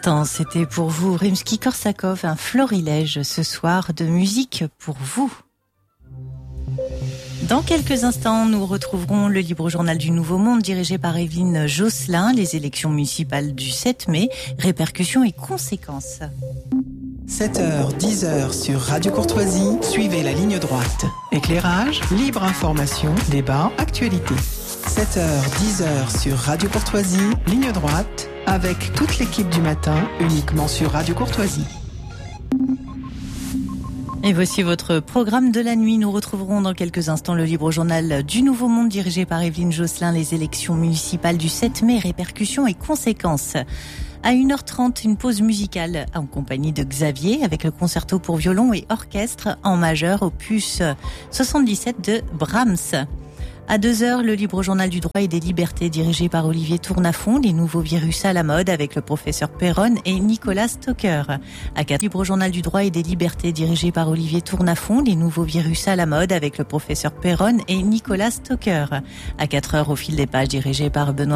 C'était pour vous Rimsky-Korsakov, un florilège ce soir de musique pour vous. Dans quelques instants, nous retrouverons le Libre Journal du Nouveau Monde dirigé par Evelyne Josselin, les élections municipales du 7 mai, répercussions et conséquences. 7h, 10h sur Radio Courtoisie, suivez la ligne droite. Éclairage, libre information, débat, actualité. 7h, 10h sur Radio Courtoisie, ligne droite, avec toute l'équipe du matin, uniquement sur Radio Courtoisie. Et voici votre programme de la nuit. Nous retrouverons dans quelques instants le Libre Journal du Nouveau Monde dirigé par Evelyne Josselin, les élections municipales du 7 mai, répercussions et conséquences. À 1h30, une pause musicale en compagnie de Xavier avec le concerto pour violon et orchestre en majeur opus 77 de Brahms. À 2h, le Libre Journal du droit et des libertés dirigé par Olivier Tournafond, les nouveaux virus à la mode avec le professeur Perron et Nicolas Stocker. À 4h, Libre Journal du droit et des libertés dirigé par Olivier Tournafond, les nouveaux virus à la mode avec le professeur Perron et Nicolas Stocker. À 4h, au fil des pages dirigé par Benoît